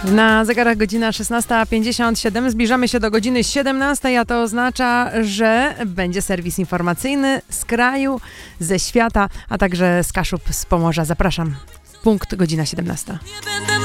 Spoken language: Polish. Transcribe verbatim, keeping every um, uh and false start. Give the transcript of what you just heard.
Na zegarach godzina szesnasta pięćdziesiąt siedem, zbliżamy się do godziny siedemnastej, a to oznacza, że będzie serwis informacyjny z kraju, ze świata, a także z Kaszub, z Pomorza. Zapraszam. Punkt godzina siedemnasta.